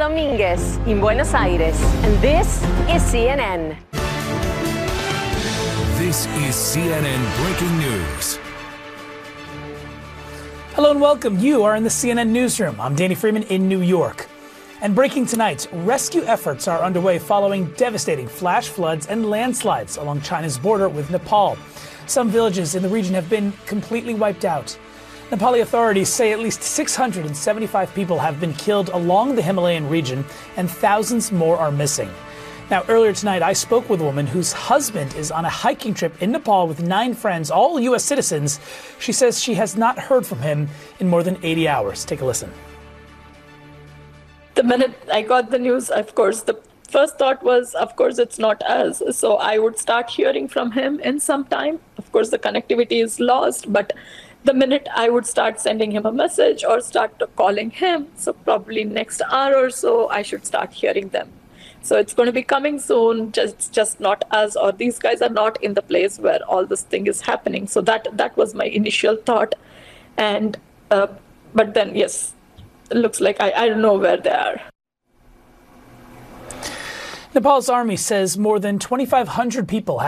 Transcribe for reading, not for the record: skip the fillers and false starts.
Domínguez in Buenos Aires, and this is CNN. This is CNN Breaking News. Hello and welcome. You are in the CNN newsroom. I'm Danny Freeman in New York. And breaking tonight, rescue efforts are underway following devastating flash floods and landslides along China's border with Nepal. Some villages in the region have been completely wiped out. Nepali authorities say at least 675 people have been killed along the Himalayan region and thousands more are missing. Now, earlier tonight, I spoke with a woman whose husband is on a hiking trip in Nepal with 9 friends, all U.S. citizens. She says she has not heard from him in more than 80 hours. Take a listen. The minute I got the news, of course, the first thought was, of course, it's not us. So I would start hearing from him in some time. Of course, the connectivity is lost, but the minute I would start sending him a message or start calling him, so probably next hour or so, I should start hearing them. So it's going to be coming soon, just not us, or these guys are not in the place where all this thing is happening. So that was my initial thought. And but then, yes, it looks like I don't know where they are. Nepal's army says more than 2,500 people